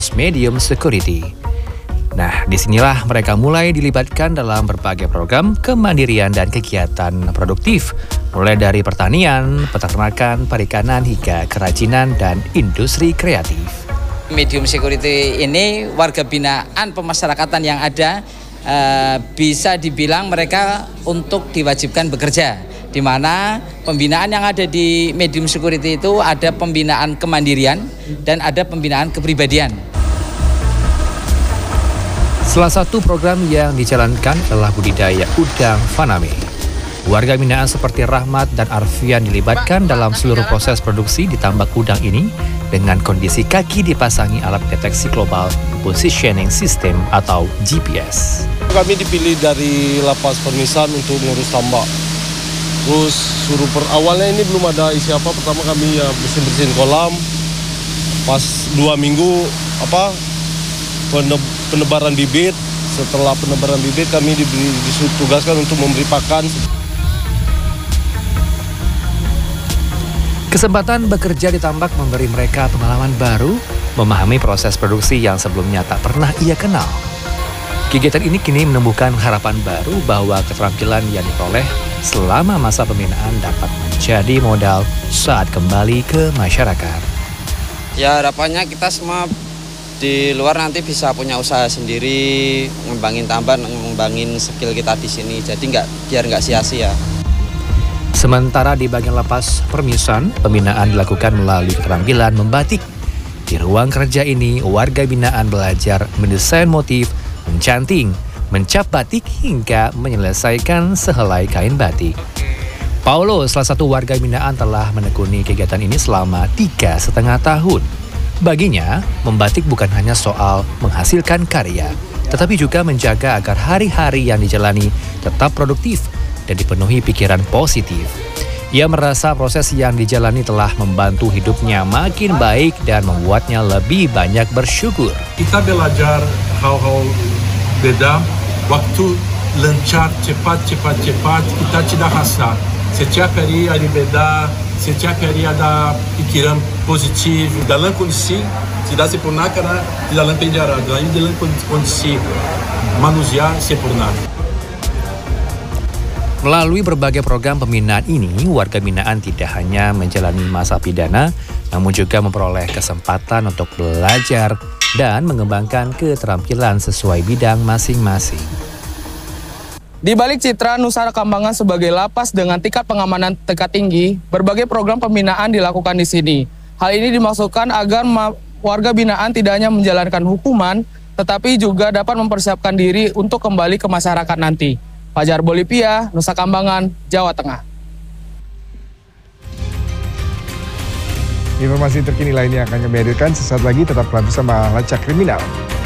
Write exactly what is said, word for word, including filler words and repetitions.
medium security. Nah, disinilah mereka mulai dilibatkan dalam berbagai program kemandirian dan kegiatan produktif, mulai dari pertanian, peternakan, perikanan, hingga kerajinan dan industri kreatif. Medium security ini warga binaan pemasyarakatan yang ada eh, bisa dibilang mereka untuk diwajibkan bekerja, di mana pembinaan yang ada di medium security itu ada pembinaan kemandirian dan ada pembinaan kepribadian. Salah satu program yang dijalankan adalah budidaya udang faname. Warga binaan seperti Rahmat dan Arfian dilibatkan dalam seluruh proses produksi di tambak udang ini dengan kondisi kaki dipasangi alat deteksi global positioning system atau G P S. Kami dipilih dari Lapas Permisan untuk ngurus tambak. Terus suruh per awalnya ini belum ada isi apa. Pertama kami ya bersihin-bersihin kolam. Pas dua minggu apa penebaran bibit. Setelah penebaran bibit kami diberi, ditugaskan untuk memberi pakan. Kesempatan bekerja di tambak memberi mereka pengalaman baru, memahami proses produksi yang sebelumnya tak pernah ia kenal. Kegiatan ini kini menumbuhkan harapan baru bahwa keterampilan yang diperoleh selama masa pembinaan dapat menjadi modal saat kembali ke masyarakat. Ya harapannya kita semua di luar nanti bisa punya usaha sendiri, ngembangin tambak, ngembangin skill kita di sini. Jadi nggak biar nggak sia-sia. Sementara di bagian Lapas Permisan, pembinaan dilakukan melalui keterampilan membatik. Di ruang kerja ini, warga binaan belajar mendesain motif, mencanting, mencap batik hingga menyelesaikan sehelai kain batik. Paulo, salah satu warga binaan, telah menekuni kegiatan ini selama tiga setengah tahun. Baginya, membatik bukan hanya soal menghasilkan karya, tetapi juga menjaga agar hari-hari yang dijalani tetap produktif dan dipenuhi pikiran positif. Ia merasa proses yang dijalani telah membantu hidupnya makin baik dan membuatnya lebih banyak bersyukur. Kita belajar hal-hal beda, waktu lancar, cepat, cepat, cepat, kita tidak rasa. Setiap hari ada beda, setiap hari ada pikiran positif. Dalam kondisi tidak sempurna karena di dalam penjara, dalam kondisi manusia sempurna. Melalui berbagai program pembinaan ini, warga binaan tidak hanya menjalani masa pidana, namun juga memperoleh kesempatan untuk belajar dan mengembangkan keterampilan sesuai bidang masing-masing. Di balik citra Nusa Kambangan sebagai lapas dengan tingkat pengamanan tingkat tinggi, berbagai program pembinaan dilakukan di sini. Hal ini dimaksudkan agar warga binaan tidak hanya menjalankan hukuman, tetapi juga dapat mempersiapkan diri untuk kembali ke masyarakat nanti. Fajar Bolivia, Nusa Kambangan, Jawa Tengah. Informasi terkini lainnya akan kami hadirkan sesaat lagi, tetaplah bersama Lacak Kriminal.